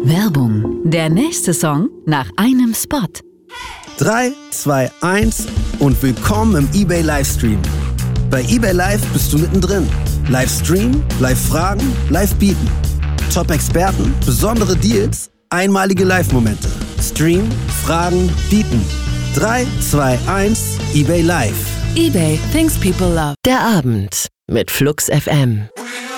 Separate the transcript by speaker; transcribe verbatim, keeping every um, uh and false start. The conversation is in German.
Speaker 1: Werbung. Der nächste Song nach einem Spot.
Speaker 2: drei, zwei, eins und willkommen im eBay Livestream. Bei eBay Live bist du mittendrin. Livestream, Live-Fragen, Live-Bieten. Top-Experten, besondere Deals, einmalige Live-Momente. Stream, Fragen, Bieten. drei, zwei, eins, eBay Live.
Speaker 1: eBay, things people love.
Speaker 3: Der Abend mit Flux F M.
Speaker 4: We